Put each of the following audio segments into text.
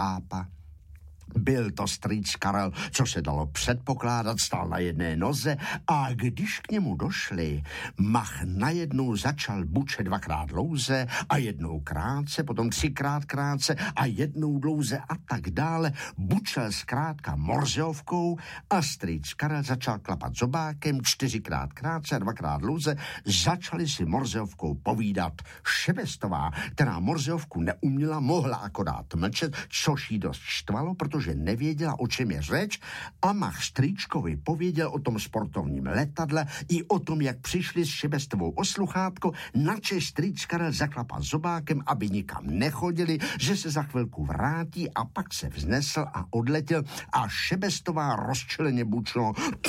Čápa. Byl to strýc Karel, co se dalo předpokládat, stál na jedné noze a když k němu došli, Mach najednou začal bučet 2krát dlouze a jednou krátce, potom 3krát krátce a jednou dlouze a tak dále. Bučel zkrátka morzeovkou a strýc Karel začal klapat zobákem 4krát krátce a 2krát dlouze. Začali si morzeovkou povídat. Šebestová, která morzeovku neuměla, mohla akorát mlčet, což jí dost štvalo, protože nevěděla, o čem je řeč, a Mach strýčkovi pověděl o tom sportovním letadle i o tom, jak přišli s Šebestovou o sluchátko, načež strýc Karel zaklapal zobákem, aby nikam nechodili, že se za chvilku vrátí, a pak se vznesl a odletěl a Šebestová rozčileně bučila: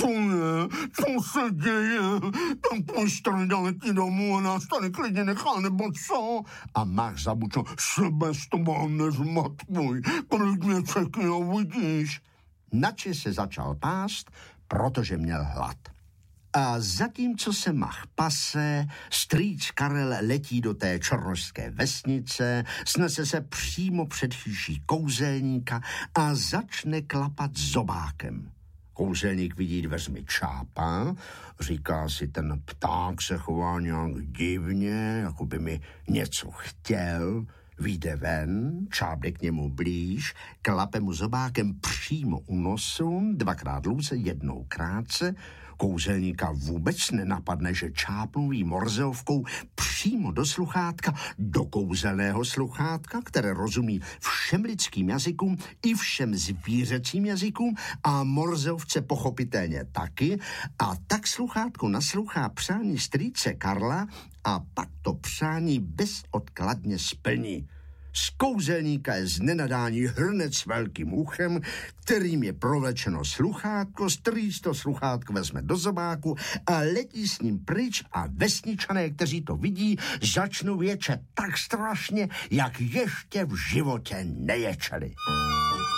co se děje? Tam tvůj strojda letí domů a nás tady klidně nechá, nebo co? A Mach zabučil: Šebestová, nezmatvuj, proč mě čeky, uvidíš. Načež se začal pást, protože měl hlad. A zatímco se Mach pase, strýc Karel letí do té čornošské vesnice, snese se přímo před chýší kouzelníka a začne klapat zobákem. Kouzelník vidí dveřmi Čápa, říká si, ten pták se chová nějak divně, jako by mi něco chtěl. Vyjde ven, Čáp jde k němu blíž, klape mu zobákem přímo u nosu, 2krát dlouze, jednou krátce. Kouzelníka vůbec nenapadne, že Čáp mluví morzeovkou přímo do sluchátka, do kouzelného sluchátka, které rozumí všem lidským jazykům i všem zvířecím jazykům a morzeovce pochopitelně taky, a tak sluchátko naslouchá přání strýce Karla a pak to přání bezodkladně splní. Z kouzelníka je z nenadání hrnec s velkým uchem, kterým je provlečeno sluchátko, strýc to sluchátko vezme do zobáku a letí s ním pryč a vesničané, kteří to vidí, začnou ječet tak strašně, jak ještě v životě neječeli.